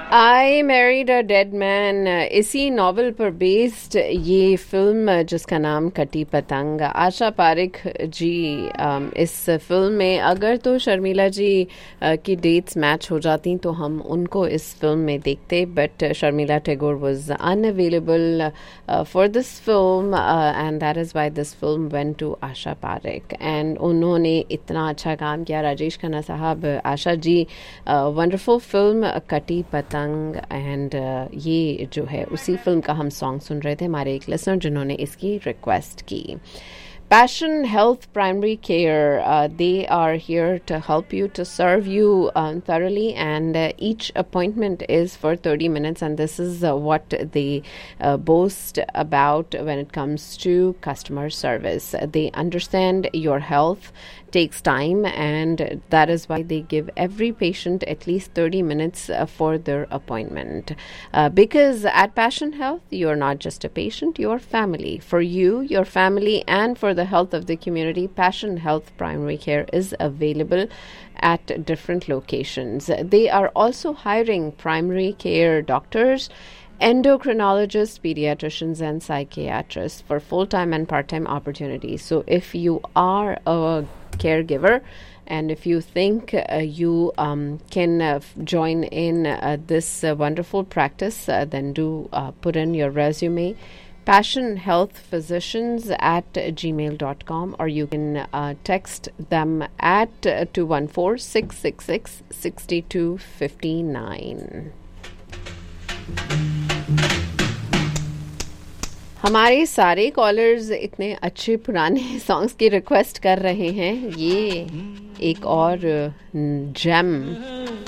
I married a dead man, इसी novel पर based ये फिल्म जिसका नाम कटी पतंग। आशा पारिक जी इस फिल्म में, अगर तो शर्मिला जी की डेट्स मैच हो जाती तो हम उनको इस फिल्म में देखते, but Sharmila Tagore was unavailable for this film and that is why this film went to Asha Pareek. And उन्होंने इतना अच्छा काम किया, राजेश खन्ना साहब, आशा जी, वंडरफुल फिल्म कटी पतंग। एंड ये जो है उसी फिल्म का हम सॉन्ग सुन रहे थे, हमारे एक लिसनर जिन्होंने इसकी रिक्वेस्ट की। Passion Health Primary Care, they are here to help you, to serve you thoroughly, and each appointment is for 30 minutes, and this is what they boast about when it comes to customer service. They understand your health takes time, and that is why they give every patient at least 30 minutes for their appointment. Because at Passion Health, you're not just a patient, you're family. For you, your family, and for the health of the community, Passion Health Primary Care is available at different locations. They are also hiring primary care doctors, endocrinologists, pediatricians, and psychiatrists for full-time and part-time opportunities. So if you are a caregiver and if you think you can join in this wonderful practice, then do put in your resume. Passion Health Physicians at gmail.com, or you can text them at 214-666-6259. हमारे सारे callers इतने अच्छे पुराने songs की request कर रहे हैं, ये एक और जेम